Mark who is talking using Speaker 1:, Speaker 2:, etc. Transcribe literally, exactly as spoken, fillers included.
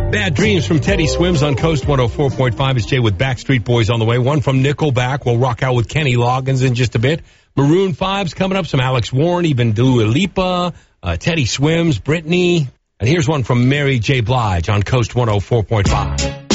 Speaker 1: Bad Dreams from Teddy Swims on Coast one oh four point five. It's Jay with Backstreet Boys on the way. One from Nickelback. We'll rock out with Kenny Loggins in just a bit. Maroon five's coming up. Some Alex Warren, even Dua Lipa, uh, Teddy Swims, Britney. And here's one from Mary J. Blige on Coast one oh four point five.